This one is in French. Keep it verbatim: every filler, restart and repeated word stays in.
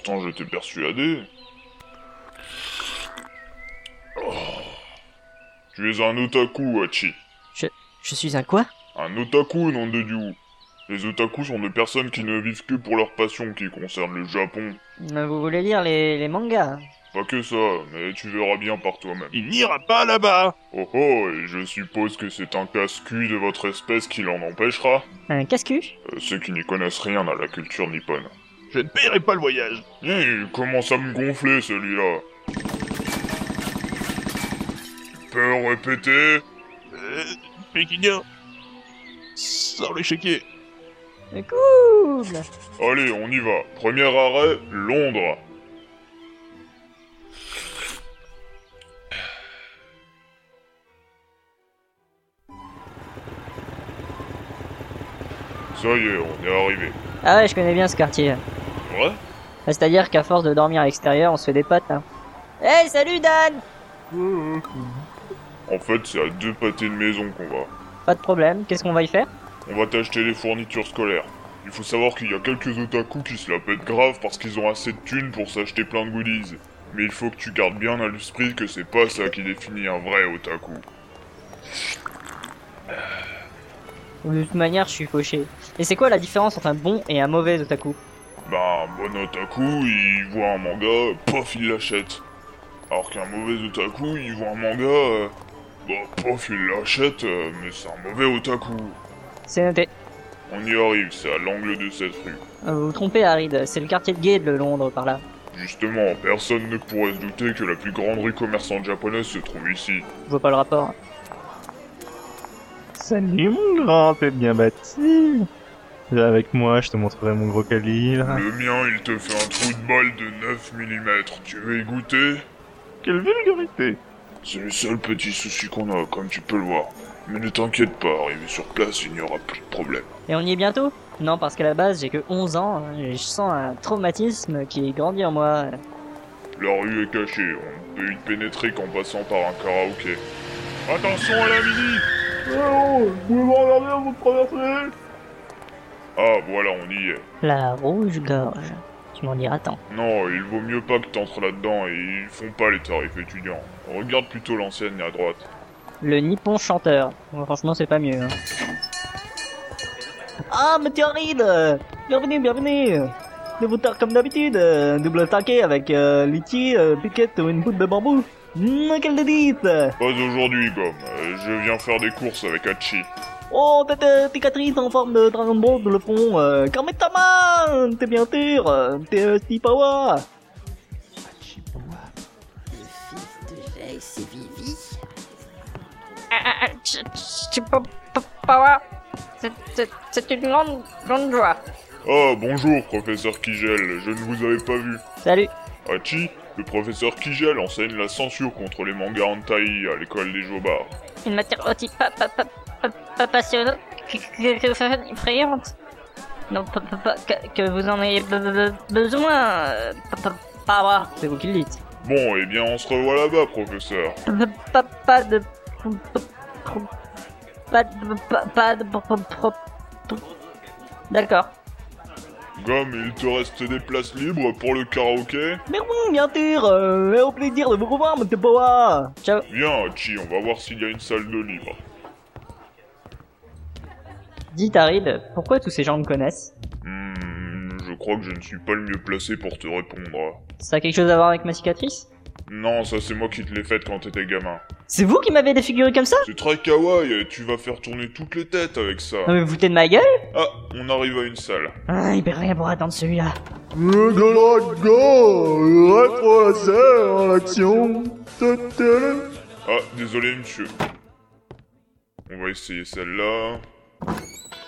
pourtant j'étais persuadé. Oh. Tu es un otaku, Hachi. Je... je suis un quoi? Un otaku, nom de Dieu. Les otaku sont des personnes qui ne vivent que pour leur passion qui concerne le Japon. Euh, Vous voulez lire les, les mangas? Pas que ça, mais tu verras bien par toi-même. Il n'ira pas là-bas. Oh oh, et je suppose que c'est un casse-cul de votre espèce qui l'en empêchera. Un casse-cul? Euh, ceux qui n'y connaissent rien à la culture nippone. Je ne paierai pas le voyage. Hé, il commence à me gonfler celui-là. Tu peux répéter? Euh, Pékinien. Sors le chéquier. Euh, Cool! Allez, on y va. Premier arrêt, Londres. Ça y est, on est arrivé. Ah ouais, je connais bien ce quartier. Ouais? Ah, C'est-à-dire qu'à force de dormir à l'extérieur, on se fait des potes, hein. Hey, salut Dan! En fait, c'est à deux pâtés de maison qu'on va. Pas de problème, qu'est-ce qu'on va y faire? On va t'acheter les fournitures scolaires. Il faut savoir qu'il y a quelques otaku qui se la pètent grave parce qu'ils ont assez de thunes pour s'acheter plein de goodies. Mais il faut que tu gardes bien à l'esprit que c'est pas ça qui définit un vrai otaku. De toute manière, je suis fauché. Et c'est quoi la différence entre un bon et un mauvais otaku? Ben, un bon otaku, il voit un manga, pof, il l'achète. Alors qu'un mauvais otaku, il voit un manga, euh, bah, pof, il l'achète, euh, mais c'est un mauvais otaku. C'est noté. On y arrive, c'est à l'angle de cette rue. Euh, Vous vous trompez, Harid, c'est le quartier de gay de Londres, par là. Justement, personne ne pourrait se douter que la plus grande rue commerçante japonaise se trouve ici. Je vois pas le rapport. Salut mon grand, t'es bien bâti. Viens avec moi, je te montrerai mon gros calibre. Le mien, il te fait un trou de balle de neuf millimètres. Tu veux y goûter? Quelle vulgarité. C'est le seul petit souci qu'on a, comme tu peux le voir. Mais ne t'inquiète pas, arrivé sur place, il n'y aura plus de problème. Et on y est bientôt? Non, parce qu'à la base, j'ai que onze ans, hein, et je sens un traumatisme qui grandit en moi. La rue est cachée, on ne peut y pénétrer qu'en passant par un karaoké. Attention à la mini! Oh, vous pouvez me regarder avant de traverser. Ah, voilà, on y est. La rouge-gorge. Tu m'en diras tant. Non, il vaut mieux pas que t'entres là-dedans, et ils font pas les tarifs étudiants. Regarde plutôt l'enseigne à droite. Le nippon chanteur. Bon, franchement, c'est pas mieux. Hein. Ah, météorite! Bienvenue, bienvenue! De vous taire comme d'habitude, euh, double taquet avec euh, litchi, euh, piquette ou une boute de bambou. Mmh, quelle dédite! Pas aujourd'hui, Gomme. Euh, je viens faire des courses avec Hachi. Oh, t'es euh, cicatrice en forme de Dragon Ball de le front. Euh, Kametama! T'es bien sûr! euh, T'es euh, Stipawa! Chipawa, le fils de Jace et Vivi. Stipawa! C'est une grande, grande joie. Ah, bonjour, professeur Kigel, je ne vous avais pas vu. Salut! Hachi, le professeur Kigel enseigne la censure contre les mangas hentai à l'école des Jobards. Une matière aussi pas, pas, pas, pas, pas passionnante que, que, que effrayante. Non, pas, pas, pas, que, que vous en ayez be- be- besoin. euh, Pas, pas, pas avoir, c'est vous qui le dites. Bon, eh bien, on se revoit là-bas, professeur. Pas, pas, pas de... Pas de... Pas, pas de... D'accord. Gomme, il te reste des places libres pour le karaoké? Mais bon, bien sûr, euh, et au plaisir de vous revoir, monsieur Powa. Ciao. Viens, Hachi, on va voir s'il y a une salle de libre. Dis Tarid, pourquoi tous ces gens me connaissent? Hmm, je crois que je ne suis pas le mieux placé pour te répondre. Ça a quelque chose à voir avec ma cicatrice? Non, ça c'est moi qui te l'ai faite quand t'étais gamin. C'est vous qui m'avez défiguré comme ça? C'est très kawaii, tu vas faire tourner toutes les têtes avec ça. Non mais vous foutez de ma gueule? Ah, on arrive à une salle. Ah, il perd rien pour attendre celui-là. Le dragon, rétro en action. Ah, désolé monsieur. On va essayer celle-là.